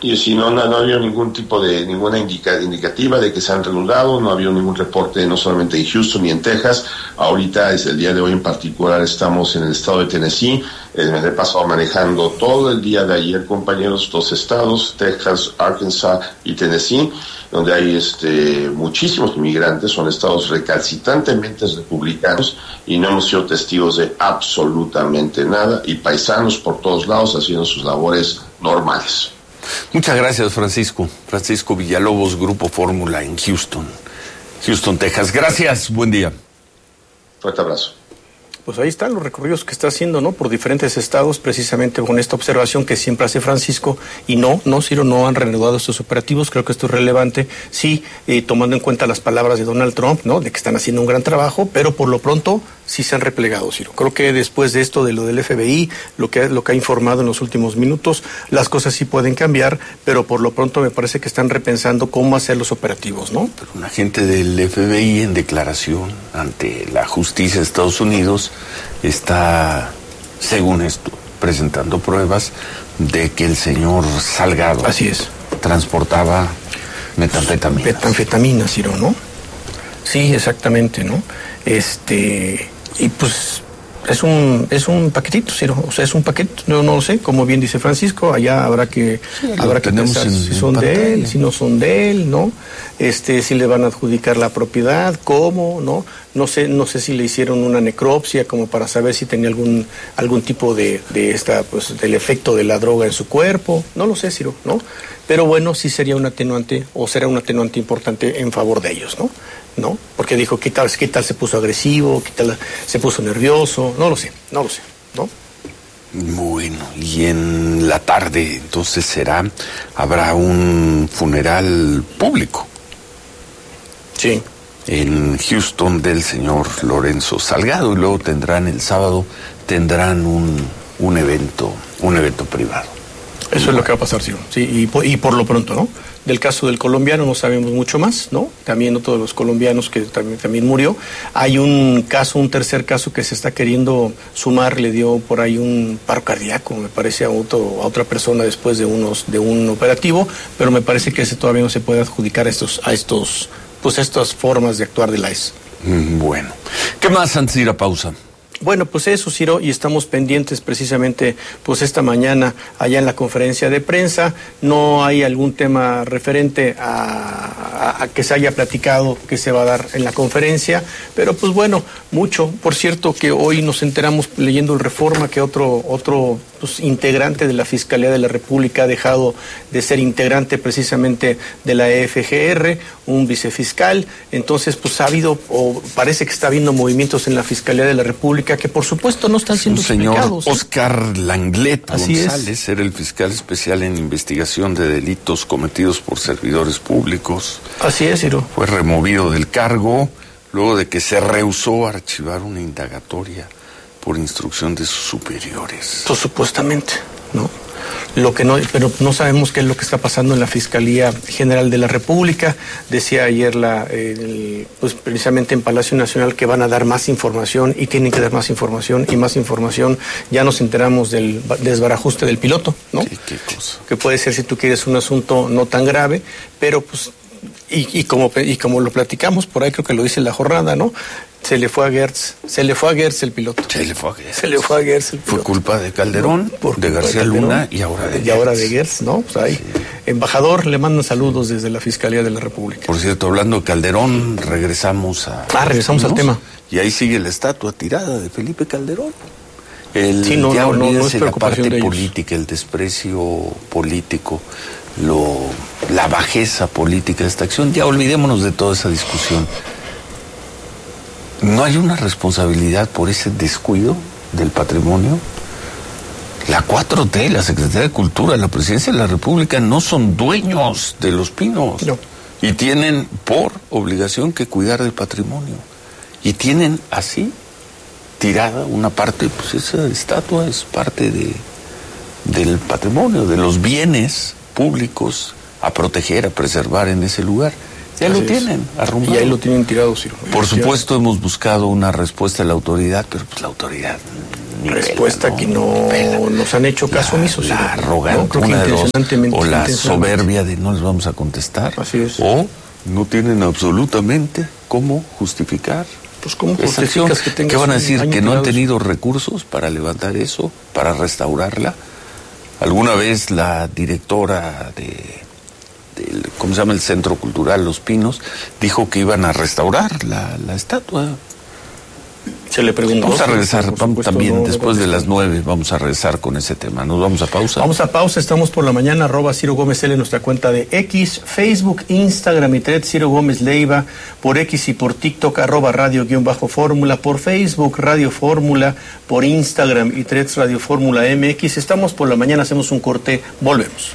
Y si no había ninguna indicativa de que se han reanudado, no había ningún reporte, no solamente en Houston y en Texas. Ahorita, es el día de hoy en particular, estamos en el estado de Tennessee. Me he pasado manejando todo el día de ayer, compañeros, 2 estados, Texas, Arkansas y Tennessee, donde hay muchísimos inmigrantes, son estados recalcitrantemente republicanos y no hemos sido testigos de absolutamente nada, y paisanos por todos lados haciendo sus labores normales. Muchas gracias, Francisco. Francisco Villalobos, Grupo Fórmula en Houston, Texas. Gracias, buen día. Fuerte abrazo. Pues ahí están los recorridos que está haciendo, ¿no? Por diferentes estados, precisamente con esta observación que siempre hace Francisco. Y Ciro, no han reanudado estos operativos. Creo que esto es relevante. Sí, tomando en cuenta las palabras de Donald Trump, ¿no? De que están haciendo un gran trabajo, pero por lo pronto sí se han replegado, Ciro. Creo que después de esto, de lo del FBI, lo que ha informado en los últimos minutos, las cosas sí pueden cambiar, pero por lo pronto me parece que están repensando cómo hacer los operativos, ¿no? Pero un agente del FBI en declaración ante la justicia de Estados Unidos está, según esto, presentando pruebas de que el señor Salgado transportaba metanfetamina. Metanfetamina, Ciro, ¿no? Sí, exactamente, ¿no? Y pues es un paquetito, Ciro, o sea, es un paquete, no lo sé, como bien dice Francisco, allá habrá que pensar si son de él, si no son de él, ¿no? Si le van a adjudicar la propiedad, cómo, ¿no? No sé si le hicieron una necropsia como para saber si tenía algún tipo de del efecto de la droga en su cuerpo, no lo sé, Ciro, ¿no? Pero bueno, sí sería un atenuante, o será un atenuante importante en favor de ellos, ¿no? Porque dijo, ¿qué tal se puso agresivo? ¿Qué tal se puso nervioso? No lo sé, ¿no? Bueno, y en la tarde, entonces habrá un funeral público. Sí. En Houston del señor Lorenzo Salgado, y luego el sábado tendrán un evento privado. Eso es lo que va a pasar, Ciro. Sí, y por lo pronto, ¿no? Del caso del colombiano no sabemos mucho más, ¿no? También otro de los colombianos que también murió. Hay un tercer caso que se está queriendo sumar, le dio por ahí un paro cardíaco, me parece, a otra persona después de un operativo, pero me parece que ese todavía no se puede adjudicar a estas formas de actuar de la ICE. Bueno, ¿qué más antes de ir a pausa? Bueno, pues eso, Ciro, y estamos pendientes precisamente, pues esta mañana, allá en la conferencia de prensa, no hay algún tema referente a que se haya platicado que se va a dar en la conferencia, pero pues bueno, mucho. Por cierto, que hoy nos enteramos leyendo el Reforma que otro integrante de la Fiscalía de la República ha dejado de ser integrante precisamente de la EFGR, un vicefiscal. Entonces, pues parece que está habiendo movimientos en la Fiscalía de la República que por supuesto no están siendo explicados. Señor Oscar Langlet González era el fiscal especial en investigación de delitos cometidos por servidores públicos. Así es, Ciro. Fue removido del cargo luego de que se rehusó a archivar una indagatoria por instrucción de sus superiores. Pues supuestamente, ¿no? Pero no sabemos qué es lo que está pasando en la Fiscalía General de la República. Decía ayer pues precisamente en Palacio Nacional que van a dar más información y tienen que dar más información y más información. Ya nos enteramos del desbarajuste del piloto, ¿no? ¿Qué cosa? Que puede ser, si tú quieres, un asunto no tan grave, pero pues y como lo platicamos por ahí, creo que lo dice La Jornada, ¿no? Se le fue a Gertz el piloto. Se le fue a Gertz el piloto. Fue culpa de Calderón, de García Luna y ahora de Gertz, ¿no? Pues ahí. Sí. Embajador, le mandan saludos desde la Fiscalía de la República. Por cierto, hablando de Calderón, regresamos al tema. Y ahí sigue la estatua tirada de Felipe Calderón. No es la parte política, el desprecio político, la bajeza política de esta acción. Ya olvidémonos de toda esa discusión. ¿No hay una responsabilidad por ese descuido del patrimonio? La 4T, la Secretaría de Cultura, la Presidencia de la República no son dueños de Los Pinos. No. Y tienen por obligación que cuidar del patrimonio. Y tienen así tirada una parte, pues esa estatua es parte del patrimonio, de los bienes públicos a proteger, a preservar en ese lugar. Ya lo tienen arrumbado. Y ahí lo tienen tirado, Ciro. Por supuesto hemos buscado una respuesta de la autoridad, pero pues la autoridad respuesta que no nos han hecho caso omiso. La arrogancia, o la soberbia de no les vamos a contestar. Así es. O no tienen absolutamente cómo justificar. Pues ¿cómo justificas que tengas ¿Qué van a decir? ¿Que no han tirados? tenido recursos para levantar eso, para restaurarla? Alguna vez la directora del ¿cómo se llama? El Centro Cultural Los Pinos dijo que iban a restaurar la estatua. Se le preguntó. Vamos a regresar también no, después de las 9, vamos a regresar con ese tema. Nos vamos a pausa. Vamos a pausa, estamos por la mañana, @Ciro Gómez L en nuestra cuenta de X, Facebook, Instagram y Threads, Ciro Gómez Leiva, por X y por TikTok, @radio_fórmula, por Facebook, Radio Fórmula, por Instagram y Threads, Radio Fórmula MX. Estamos por la mañana, hacemos un corte, volvemos.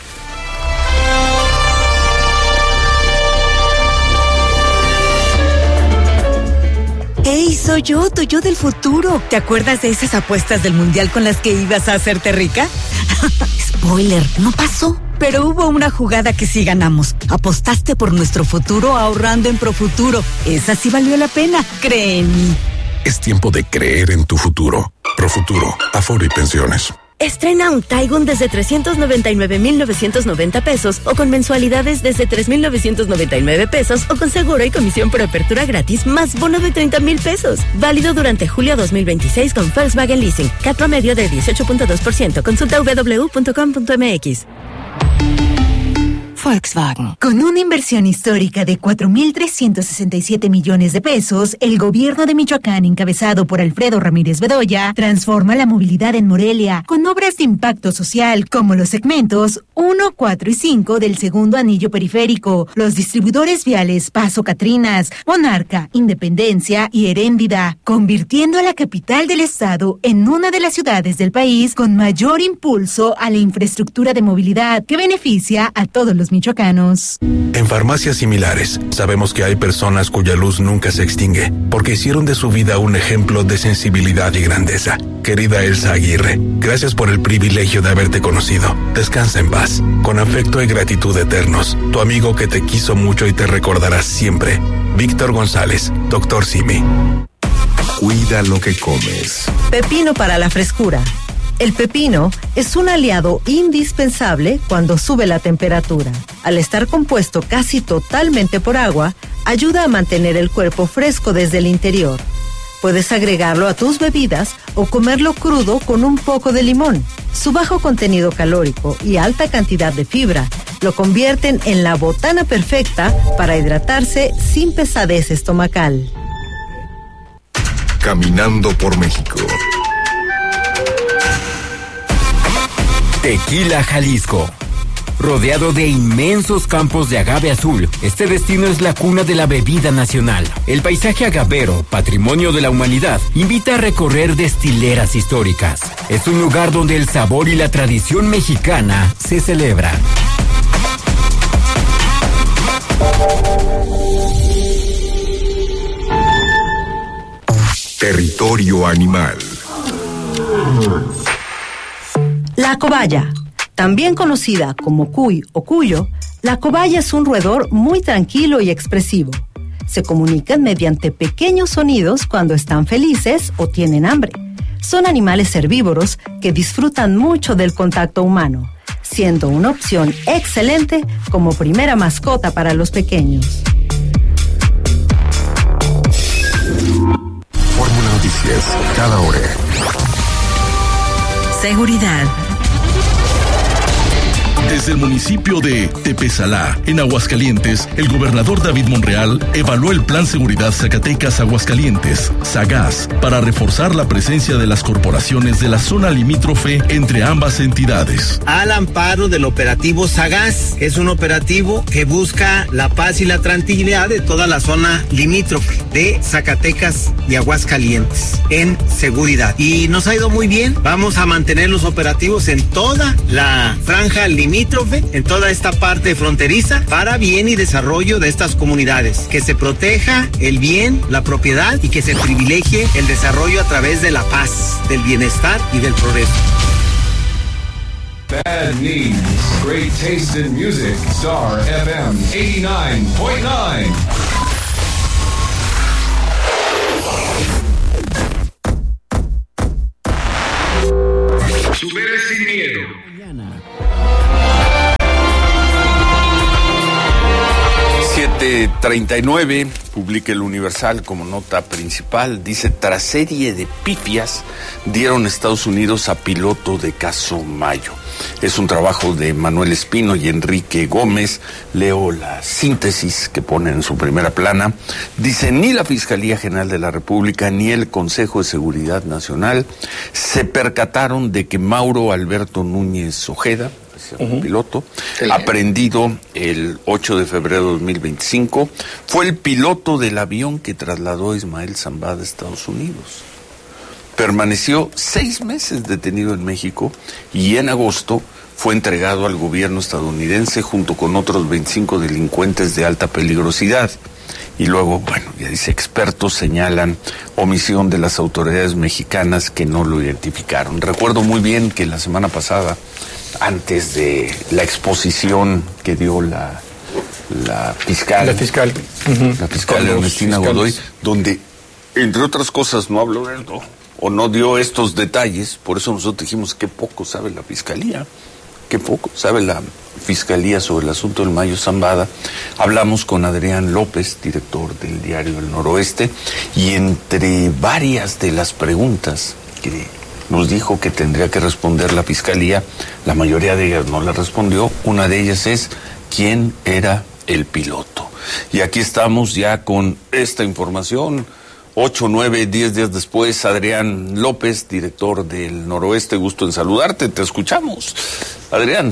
¡Hey, soy yo, tu yo del futuro! ¿Te acuerdas de esas apuestas del mundial con las que ibas a hacerte rica? Spoiler, no pasó. Pero hubo una jugada que sí ganamos. Apostaste por nuestro futuro ahorrando en Profuturo. Esa sí valió la pena, cree en mí. Es tiempo de creer en tu futuro. Profuturo, Afore y Pensiones. Estrena un Taigun desde 399,990 pesos o con mensualidades desde 3,999 pesos o con seguro y comisión por apertura gratis más bono de 30,000 pesos. Válido durante julio 2026 con Volkswagen Leasing. CAT promedio de 18.2%. Consulta www.com.mx. Volkswagen. Con una inversión histórica de 4,367 millones de pesos, el gobierno de Michoacán, encabezado por Alfredo Ramírez Bedoya, transforma la movilidad en Morelia con obras de impacto social como los segmentos 1, 4 y 5 del segundo anillo periférico, los distribuidores viales Paso Catrinas, Monarca, Independencia y Heréndida, convirtiendo a la capital del estado en una de las ciudades del país con mayor impulso a la infraestructura de movilidad que beneficia a todos los michoacanos. En farmacias similares, sabemos que hay personas cuya luz nunca se extingue, porque hicieron de su vida un ejemplo de sensibilidad y grandeza. Querida Elsa Aguirre, gracias por el privilegio de haberte conocido. Descansa en paz. Con afecto y gratitud eternos, tu amigo que te quiso mucho y te recordará siempre. Víctor González, Dr. Simi. Cuida lo que comes. Pepino para la frescura. El pepino es un aliado indispensable cuando sube la temperatura. Al estar compuesto casi totalmente por agua, ayuda a mantener el cuerpo fresco desde el interior. Puedes agregarlo a tus bebidas o comerlo crudo con un poco de limón. Su bajo contenido calórico y alta cantidad de fibra lo convierten en la botana perfecta para hidratarse sin pesadez estomacal. Caminando por México. Tequila, Jalisco. Rodeado de inmensos campos de agave azul, este destino es la cuna de la bebida nacional. El paisaje agavero, patrimonio de la humanidad, invita a recorrer destileras históricas. Es un lugar donde el sabor y la tradición mexicana se celebran. Territorio animal. La cobaya, también conocida como cuy o cuyo, la cobaya es un roedor muy tranquilo y expresivo. Se comunican mediante pequeños sonidos cuando están felices o tienen hambre. Son animales herbívoros que disfrutan mucho del contacto humano, siendo una opción excelente como primera mascota para los pequeños. Fórmula Noticias, cada hora. Seguridad. Desde el municipio de Tepesalá, en Aguascalientes, el gobernador David Monreal evaluó el Plan Seguridad Zacatecas Aguascalientes, SAGAS, para reforzar la presencia de las corporaciones de la zona limítrofe entre ambas entidades. Al amparo del operativo SAGAS, es un operativo que busca la paz y la tranquilidad de toda la zona limítrofe de Zacatecas y Aguascalientes en seguridad. Y nos ha ido muy bien. Vamos a mantener los operativos en toda la franja limítrofe, en toda esta parte fronteriza, para bien y desarrollo de estas comunidades. Que se proteja el bien, la propiedad, y que se privilegie el desarrollo a través de la paz, del bienestar y del progreso. Bad News. Great taste in music. Star FM 89.9. 7:39, publica el Universal como nota principal, dice, tras serie de pifias, dieron Estados Unidos a piloto de caso Mayo. Es un trabajo de Manuel Espino y Enrique Gómez. Leo la síntesis que ponen en su primera plana. Dice, ni la Fiscalía General de la República ni el Consejo de Seguridad Nacional se percataron de que Mauro Alberto Núñez Ojeda, un piloto, aprendido el 8 de febrero de 2025, fue el piloto del avión que trasladó a Ismael Zambada a Estados Unidos. Permaneció 6 meses detenido en México y en agosto fue entregado al gobierno estadounidense junto con otros 25 delincuentes de alta peligrosidad. Y luego, bueno, ya dice, expertos señalan omisión de las autoridades mexicanas que no lo identificaron. Recuerdo muy bien que la semana pasada, antes de la exposición que dio la fiscal. La fiscal Ernestina Godoy, donde, entre otras cosas, no habló de esto, o no dio estos detalles. Por eso nosotros dijimos que poco sabe la Fiscalía, que poco sabe la Fiscalía sobre el asunto del Mayo Zambada. Hablamos con Adrián López, director del diario El Noroeste, y entre varias de las preguntas que nos dijo que tendría que responder la Fiscalía, la mayoría de ellas no la respondió. Una de ellas es, ¿quién era el piloto? Y aquí estamos ya con esta información. 8, 9, 10 días después, Adrián López, director del Noroeste, gusto en saludarte, te escuchamos. Adrián.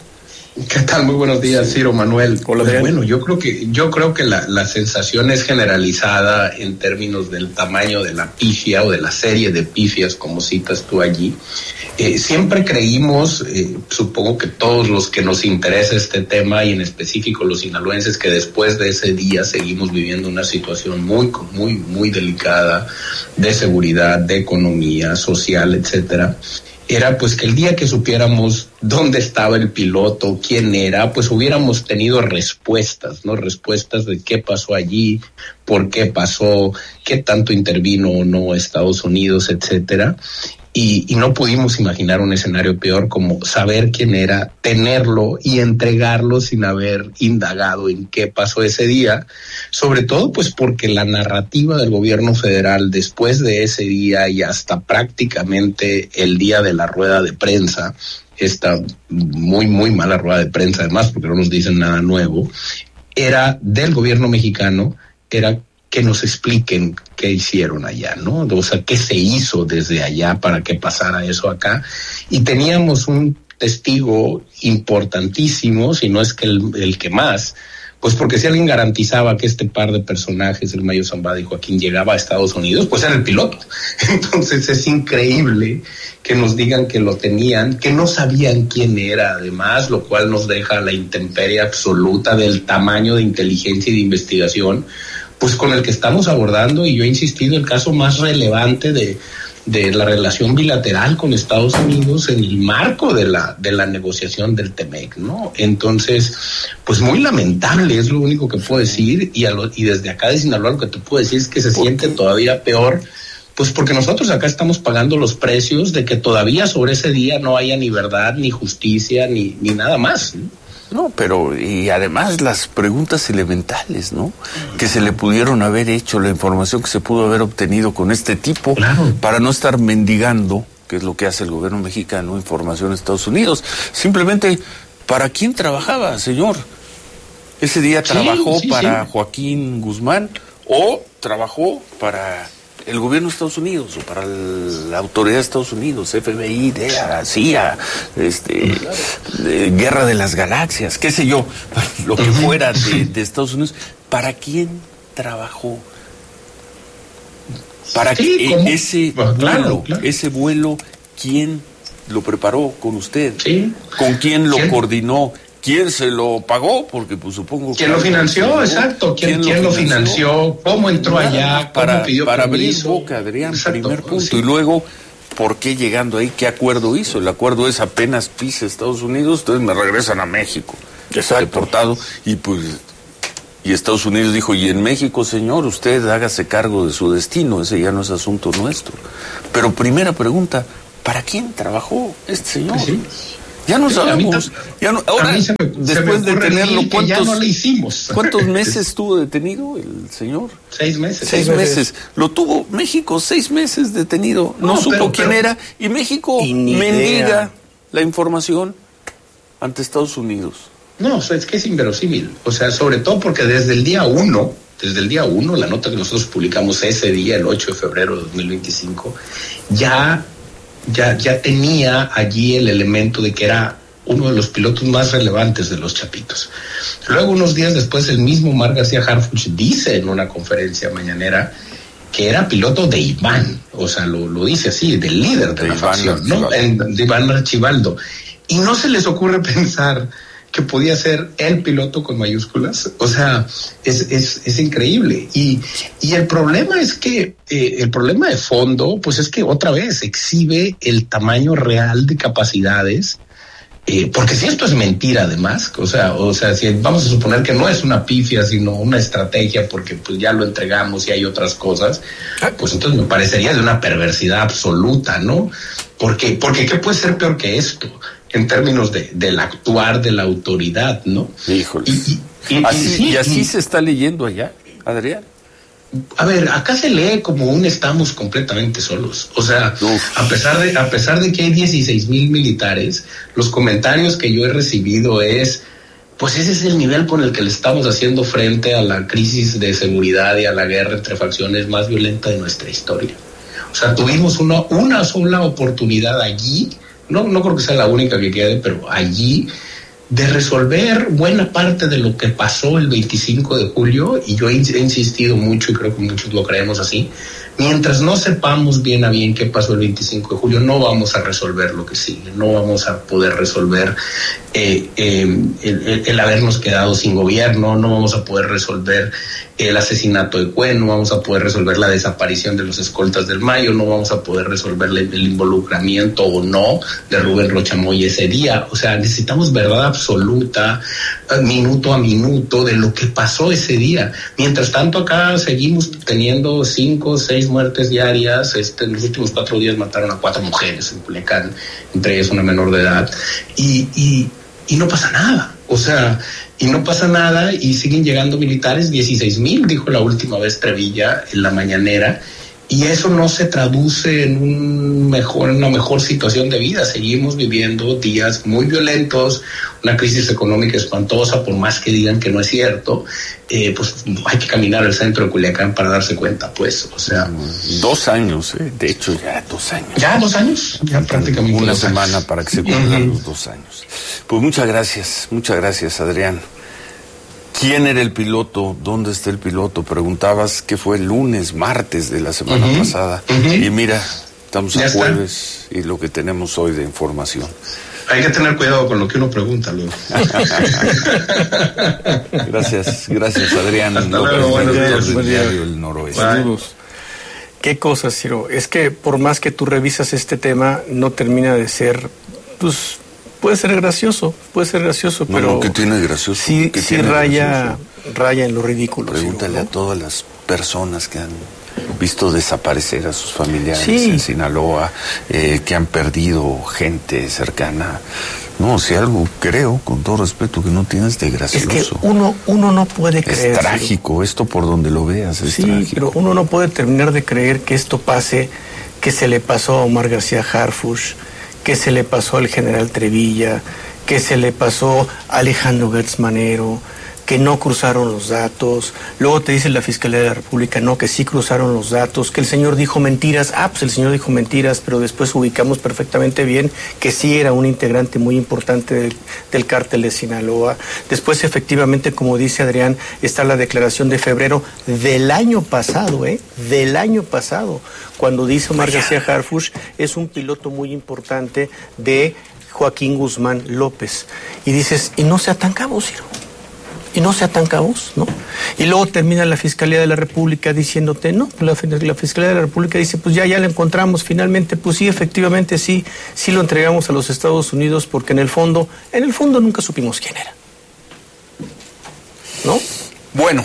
¿Qué tal? Muy buenos días, Ciro, Manuel. Hola, pues bueno, yo creo que la sensación es generalizada en términos del tamaño de la pifia o de la serie de pifias, como citas tú allí. Siempre creímos, supongo que todos los que nos interesa este tema y en específico los sinaloenses, que después de ese día seguimos viviendo una situación muy delicada de seguridad, de economía, social, etcétera. Era pues que el día que supiéramos dónde estaba el piloto, quién era, pues hubiéramos tenido respuestas, ¿no? Respuestas de qué pasó allí, por qué pasó, qué tanto intervino o no Estados Unidos, etcétera. Y no pudimos imaginar un escenario peor como saber quién era, tenerlo y entregarlo sin haber indagado en qué pasó ese día, sobre todo pues porque la narrativa del gobierno federal después de ese día y hasta prácticamente el día de la rueda de prensa, esta muy mala rueda de prensa además porque no nos dicen nada nuevo, era del gobierno mexicano, era que nos expliquen qué hicieron allá, ¿no? O sea, qué se hizo desde allá para que pasara eso acá. Y teníamos un testigo importantísimo, si no es que el que más, pues porque si alguien garantizaba que este par de personajes, el Mayo Zambada y Joaquín, llegaba a Estados Unidos, pues era el piloto. Entonces es increíble que nos digan que lo tenían, que no sabían quién era además, lo cual nos deja la intemperie absoluta del tamaño de inteligencia y de investigación pues con el que estamos abordando, y yo he insistido, el caso más relevante de la relación bilateral con Estados Unidos en el marco de la negociación del TEMEC, ¿no? Entonces, pues muy lamentable, es lo único que puedo decir, y desde acá de Sinaloa lo que te puedo decir es que se siente todavía peor, pues porque nosotros acá estamos pagando los precios de que todavía sobre ese día no haya ni verdad, ni justicia, ni nada más, ¿no? No, pero y además las preguntas elementales, ¿no? Que se le pudieron haber hecho, la información que se pudo haber obtenido con este tipo, claro, para no estar mendigando, que es lo que hace el gobierno mexicano, información a Estados Unidos. Simplemente, ¿para quién trabajaba, señor? Ese día trabajó para Joaquín Guzmán o trabajó para el gobierno de Estados Unidos o para la autoridad de Estados Unidos, FBI, DEA, CIA, Guerra de las Galaxias, qué sé yo, lo que fuera de Estados Unidos. ¿Para quién trabajó? Para que ese vuelo, ¿quién lo preparó con usted? ¿Con quién lo coordinó? ¿Quién se lo pagó? Porque pues supongo que... ¿Quién lo financió? Exacto. ¿Quién lo financió? ¿Cómo entró allá? ¿Cómo pidió para permiso? Abrir boca, Adrián, primer punto. Sí. Y luego, ¿por qué llegando ahí? ¿Qué acuerdo hizo? El acuerdo es apenas pise Estados Unidos, entonces me regresan a México. Deportado. Y pues... Y Estados Unidos dijo, y en México, señor, usted hágase cargo de su destino, ese ya no es asunto nuestro. Pero primera pregunta, ¿para quién trabajó este señor? Sí. Ya no sabemos. Ahora, después de tenerlo, ya no le hicimos. ¿Cuántos meses estuvo detenido el señor? 6 meses. 6 meses. Lo tuvo México 6 meses detenido. No supo quién era. Y México mendiga la información ante Estados Unidos. No, es que es inverosímil. O sea, sobre todo porque desde el día 1, la nota que nosotros publicamos ese día, el 8 de febrero de 2025, ya tenía allí el elemento de que era uno de los pilotos más relevantes de los Chapitos. Luego, unos días después, el mismo Omar García Harfuch dice en una conferencia mañanera que era piloto de Iván, o sea, lo dice así, del líder de la facción, ¿no? De Iván Archibaldo. Y no se les ocurre pensar que podía ser el piloto con mayúsculas. O sea, es increíble. Y el problema es que, el problema de fondo, pues es que otra vez exhibe el tamaño real de capacidades, porque si esto es mentira además, o sea, si vamos a suponer que no es una pifia, sino una estrategia, porque pues ya lo entregamos y hay otras cosas, pues entonces me parecería de una perversidad absoluta, ¿no? Porque ¿qué puede ser peor que esto? En términos del actuar de la autoridad, ¿no? Híjole. Y así se está leyendo allá, Adrián. A ver, acá se lee como estamos completamente solos. O sea, a pesar de que hay 16,000 militares, los comentarios que yo he recibido pues ese es el nivel con el que le estamos haciendo frente a la crisis de seguridad y a la guerra entre facciones más violenta de nuestra historia. O sea, tuvimos una sola oportunidad allí. No creo que sea la única que quede, pero allí, de resolver buena parte de lo que pasó el 25 de julio, y yo he insistido mucho, y creo que muchos lo creemos así, mientras no sepamos bien a bien qué pasó el 25 de julio, no vamos a resolver lo que sigue, no vamos a poder resolver el habernos quedado sin gobierno, no vamos a poder resolver el asesinato de Cuen, no vamos a poder resolver la desaparición de los escoltas del Mayo, no vamos a poder resolver el involucramiento o no de Rubén Rocha Moya ese día. O sea, necesitamos verdad absoluta, minuto a minuto, de lo que pasó ese día. Mientras tanto, acá seguimos teniendo 5 o 6 muertes diarias. En los últimos 4 días mataron a 4 mujeres en Culiacán, entre ellas una menor de edad, y no pasa nada. O sea, y no pasa nada, y siguen llegando militares, 16,000, dijo la última vez Trevilla en la mañanera, y eso no se traduce en una mejor situación de vida. Seguimos viviendo días muy violentos, una crisis económica espantosa, por más que digan que no es cierto. Pues hay que caminar al centro de Culiacán para darse cuenta, pues, o sea. 2 años, de hecho ya 2 años. ¿Ya 2 años? Ya prácticamente una semana para que se cumplan los 2 años. Pues muchas gracias, Adrián. ¿Quién era el piloto? ¿Dónde está el piloto? Preguntabas qué fue el lunes, martes de la semana pasada. Y mira, estamos a jueves y lo que tenemos hoy de información. Hay que tener cuidado con lo que uno pregunta, luego. Gracias, Adrián. Hasta luego, buenos días. Del diario El Noroeste. Qué cosa, Ciro. Es que por más que tú revisas este tema, no termina de ser, pues, puede ser gracioso, pero... ¿Qué tiene gracioso? Sí raya en lo ridículo. Pregúntale, ¿no?, a todas las personas que han visto desaparecer a sus familiares en Sinaloa, que han perdido gente cercana. No, si algo creo, con todo respeto, que no tienes de gracioso. Es que uno no puede creer. Es trágico, esto por donde lo veas es trágico. Sí, pero uno no puede terminar de creer que esto pase, que se le pasó a Omar García Harfuch, que se le pasó al general Trevilla, que se le pasó a Alejandro Gertz Manero, que no cruzaron los datos. Luego te dice la Fiscalía de la República, no, que sí cruzaron los datos, que el señor dijo mentiras. Pues el señor dijo mentiras, pero después ubicamos perfectamente bien que sí era un integrante muy importante del cártel de Sinaloa. Después, efectivamente, como dice Adrián, está la declaración de febrero del año pasado, cuando dice Omar García Harfuch es un piloto muy importante de Joaquín Guzmán López. Y dices, y no sea tan cabo, Ciro. ¿No? Y luego termina la Fiscalía de la República diciéndote, no, la Fiscalía de la República dice, pues ya lo encontramos finalmente, pues sí, efectivamente sí lo entregamos a los Estados Unidos, porque en el fondo nunca supimos quién era. ¿No? Bueno.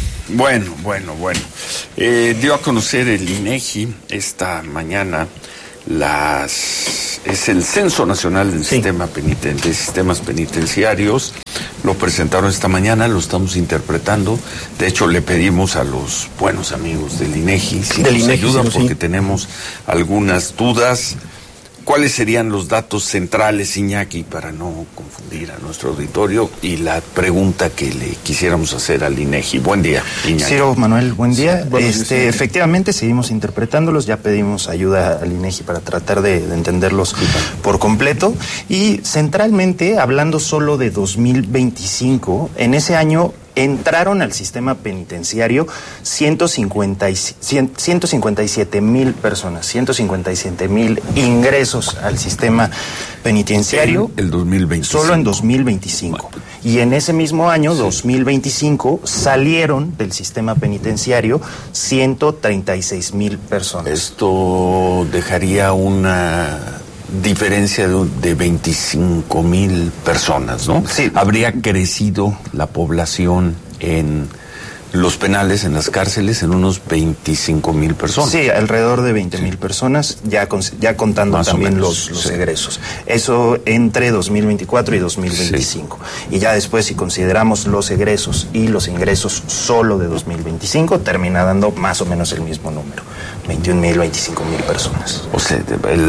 Dio a conocer el INEGI esta mañana es el Censo Nacional del Sistema de Sistemas Penitenciarios. Lo presentaron esta mañana, lo estamos interpretando. De hecho, le pedimos a los buenos amigos del INEGI si nos ayudan, porque tenemos algunas dudas. ¿Cuáles serían los datos centrales, Iñaki, para no confundir a nuestro auditorio? Y la pregunta que le quisiéramos hacer al INEGI. Buen día, Iñaki. Ciro, Manuel, buen día. Efectivamente, seguimos interpretándolos. Ya pedimos ayuda al INEGI para tratar de entenderlos por completo. Y centralmente, hablando solo de 2025, en ese año entraron al sistema penitenciario 157,000 personas, 157,000 ingresos al sistema penitenciario. El 2025. Solo en 2025. Bueno. Y en ese mismo año, 2025, salieron del sistema penitenciario 136,000 personas. Esto dejaría una diferencia de 25,000 personas, ¿no? Sí. Habría crecido la población en los penales, en las cárceles, en unos 25,000 personas. Sí, alrededor de 20,000 personas, ya contando más también los egresos. Eso entre 2024 y 2025. Sí. Y ya después, si consideramos los egresos y los ingresos solo de 2025, termina dando más o menos el mismo número, 21,000, 25,000 personas. O sea,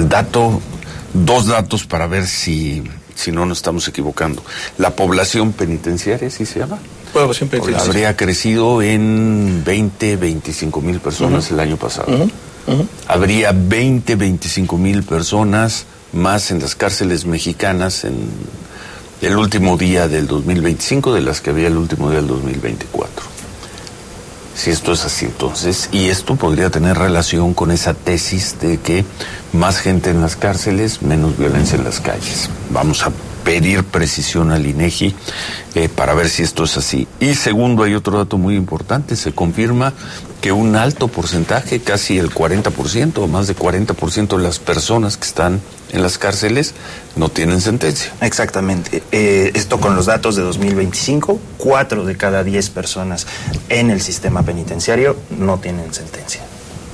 dos datos para ver si no nos estamos equivocando. La población penitenciaria, ¿sí se llama? Población penitenciaria. Habría crecido en 25,000 personas el año pasado. Habría 25,000 personas más en las cárceles mexicanas en el último día del 2025 de las que había el último día del 2024. Si esto es así, entonces, y esto podría tener relación con esa tesis de que más gente en las cárceles, menos violencia en las calles. Vamos a pedir precisión al INEGI para ver si esto es así. Y segundo, hay otro dato muy importante, se confirma que un alto porcentaje, casi el 40% o más de 40% de las personas que están en las cárceles no tienen sentencia. Exactamente. Esto con los datos de 2025, 4 de cada 10 personas en el sistema penitenciario no tienen sentencia.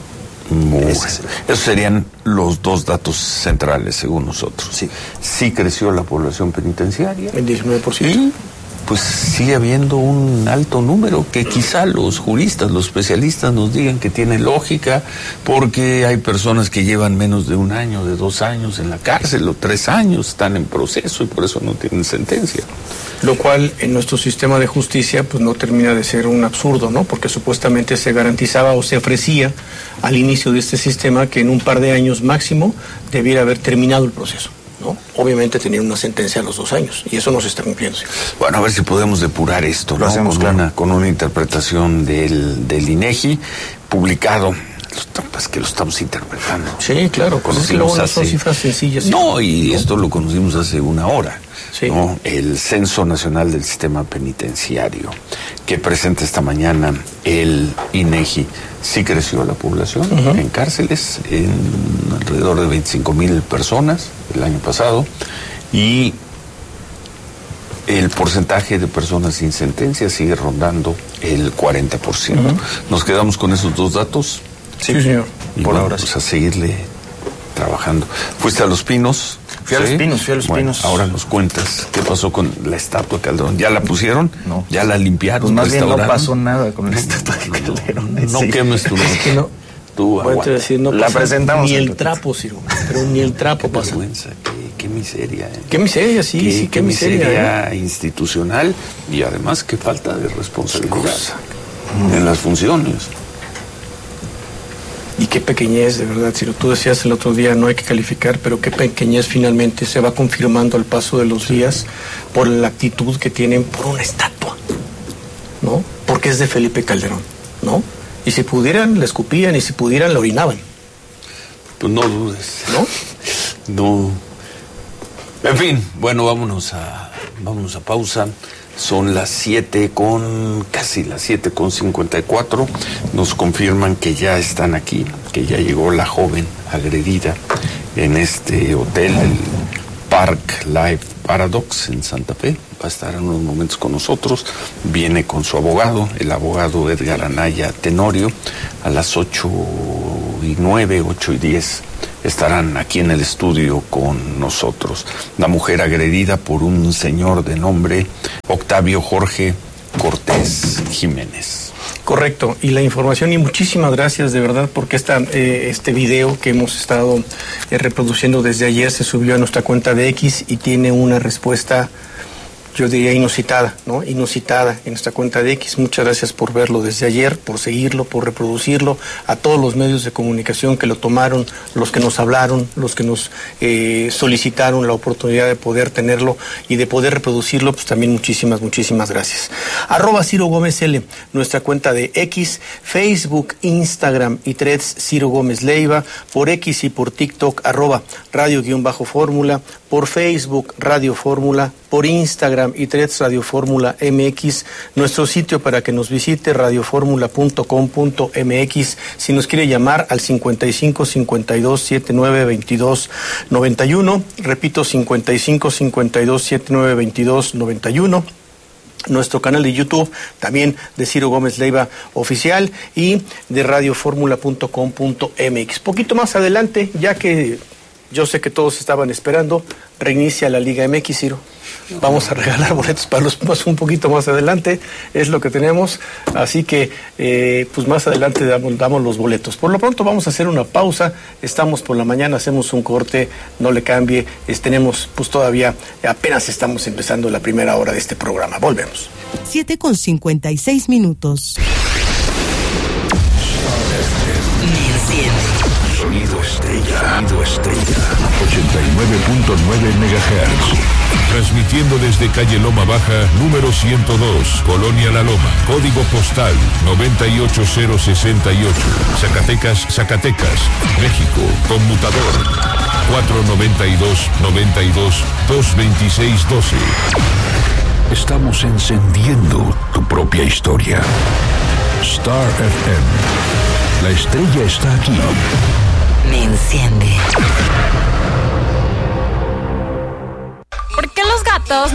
Esos serían los dos datos centrales, según nosotros. Sí creció la población penitenciaria. El 19%. Y pues sigue habiendo un alto número que quizá los juristas, los especialistas nos digan que tiene lógica, porque hay personas que llevan menos de 1 año, de 2 años en la cárcel, o 3 años, están en proceso y por eso no tienen sentencia. Lo cual en nuestro sistema de justicia pues no termina de ser un absurdo, ¿no? Porque supuestamente se garantizaba o se ofrecía al inicio de este sistema que en un par de años máximo debiera haber terminado el proceso, ¿no? Obviamente tenían una sentencia a los 2 años y eso no se está cumpliendo. Bueno, a ver si podemos depurar esto, ¿no? Con una interpretación del INEGI publicado. Es que lo estamos interpretando. Sí, claro. Conocimos luego no son cifras sencillas. No, y esto lo conocimos hace 1 hora. Sí. ¿No? El Censo Nacional del Sistema Penitenciario que presenta esta mañana el INEGI. Sí creció la población en cárceles, en alrededor de 25,000 personas el año pasado, y el porcentaje de personas sin sentencia sigue rondando el 40%. ¿Nos quedamos con esos dos datos? Sí, señor. Y por ahora pues a seguirle trabajando. ¿Fuiste a Los Pinos? Fui a Los Pinos. Ahora nos cuentas qué pasó con la estatua de Calderón. ¿Ya la pusieron? No. ¿Ya la limpiaron? Pues más bien no pasó nada con la estatua de Calderón. No quemes tu Es que no. Tú aguanta. Decir, no la presentamos. Ni el trapo, Ciro. Pero ni el trapo pasa. Vergüenza, qué miseria. Qué miseria, sí, qué miseria. Institucional y además qué falta de responsabilidad en las funciones. Y qué pequeñez, de verdad, Ciro. Tú decías el otro día, no hay que calificar, pero qué pequeñez finalmente se va confirmando al paso de los días por la actitud que tienen por una estatua, ¿no? Porque es de Felipe Calderón, ¿no? Y si pudieran, le escupían, y si pudieran, le orinaban. Pues no dudes. ¿No? No. En fin, bueno, vámonos a pausa. Son casi las 7:54. Nos confirman que ya están aquí, que ya llegó la joven agredida en este hotel, el Park Life Paradox en Santa Fe. Va a estar en unos momentos con nosotros. Viene con su abogado, el abogado Edgar Anaya Tenorio, a las 8:09, 8:10. estarán aquí en el estudio con nosotros. La mujer agredida por un señor de nombre Octavio Jorge Cortés Jiménez. Correcto, y la información, y muchísimas gracias de verdad, porque este video que hemos estado reproduciendo desde ayer se subió a nuestra cuenta de X y tiene una respuesta, yo diría inusitada, ¿no? Inusitada en nuestra cuenta de X. Muchas gracias por verlo desde ayer, por seguirlo, por reproducirlo, a todos los medios de comunicación que lo tomaron, los que nos hablaron, los que nos solicitaron la oportunidad de poder tenerlo y de poder reproducirlo, pues también muchísimas gracias. @CiroGómezL, nuestra cuenta de X, Facebook, Instagram y Threads, Ciro Gómez Leiva, por X y por TikTok, @radio_fórmula, por Facebook, Radio Fórmula, por Instagram y Threads, Radio Fórmula MX, nuestro sitio para que nos visite, radioformula.com.mx, si nos quiere llamar al 55 52 79 22 91, repito, 55 52 79 22 91. Nuestro canal de YouTube, también de Ciro Gómez Leiva Oficial, y de radioformula.com.mx. Poquito más adelante, ya que yo sé que todos estaban esperando, reinicia la Liga MX, Ciro. Vamos a regalar boletos para los Pumas un poquito más adelante, es lo que tenemos, así que pues más adelante damos los boletos. Por lo pronto vamos a hacer una pausa, estamos por la mañana, hacemos un corte, no le cambie, tenemos pues todavía, apenas estamos empezando la primera hora de este programa, volvemos. 7:56. Sonido Estrella. 89.9 MHz. Transmitiendo desde calle Loma Baja, número 102, Colonia La Loma, código postal 98068, Zacatecas, México, conmutador 492-92-226-12. Estamos encendiendo tu propia historia. Star FM. La estrella está aquí. Me enciende. ¿Por qué los gatos